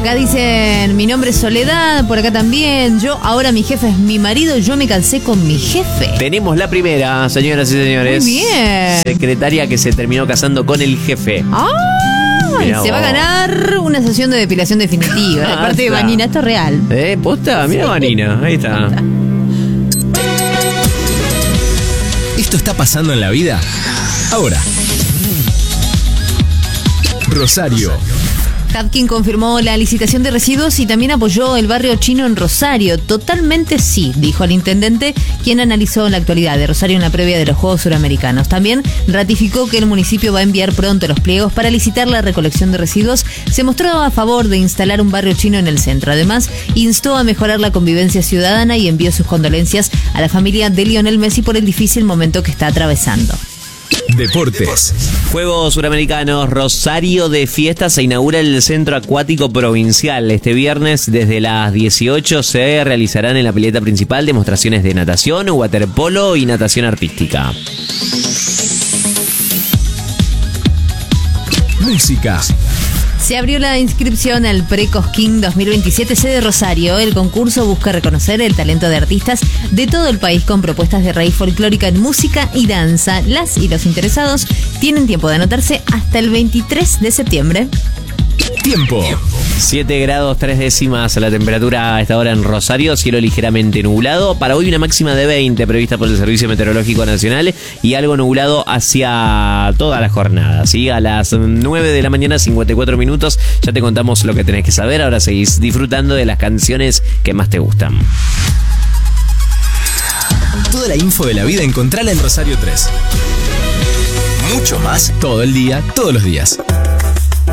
Acá dicen, mi nombre es Soledad, por acá también. Ahora mi jefe es mi marido, yo me casé con mi jefe. Tenemos la primera, señoras y señores. Muy bien. Secretaria que se terminó casando con el jefe. Mirá se va a ganar una sesión de depilación definitiva. De parte de Vanina, esto es real. ¿Posta? Mira Vanina, ahí está. Esto está pasando en la vida ahora. Rosario. Katkin confirmó la licitación de residuos y también apoyó el barrio chino en Rosario. Totalmente sí, dijo el intendente, quien analizó la actualidad de Rosario en la previa de los Juegos Suramericanos. También ratificó que el municipio va a enviar pronto los pliegos para licitar la recolección de residuos. Se mostró a favor de instalar un barrio chino en el centro. Además, instó a mejorar la convivencia ciudadana y envió sus condolencias a la familia de Lionel Messi por el difícil momento que está atravesando. Deportes. Juegos Suramericanos, Rosario de fiesta, se inaugura el Centro Acuático Provincial. Este viernes desde las 18 se realizarán en la pileta principal demostraciones de natación, waterpolo y natación artística. Música. Se abrió la inscripción al Pre-Cosquín 2027 sede Rosario. El concurso busca reconocer el talento de artistas de todo el país con propuestas de raíz folclórica en música y danza. Las y los interesados tienen tiempo de anotarse hasta el 23 de septiembre. Tiempo. 7 grados 3 décimas la temperatura a esta hora en Rosario, cielo ligeramente nublado. Para hoy una máxima de 20 prevista por el Servicio Meteorológico Nacional y algo nublado hacia toda la jornada. ¿Sí? A las 9 de la mañana, 54 minutos, ya te contamos lo que tenés que saber. Ahora seguís disfrutando de las canciones que más te gustan. Toda la info de la vida encontrala en Rosario 3. Mucho más todo el día, todos los días.